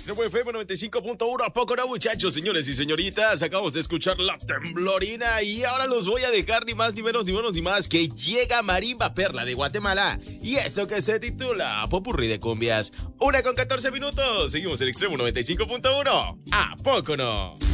Extremo FM 95.1. ¿A poco no, muchachos, señores y señoritas? Acabamos de escuchar La Temblorina y ahora los voy a dejar ni más, ni menos, ni más que llega Marimba Perla de Guatemala y eso que se titula Popurrí de Cumbias. 1:14 minutos. Seguimos en Extremo 95.1. ¿A poco no?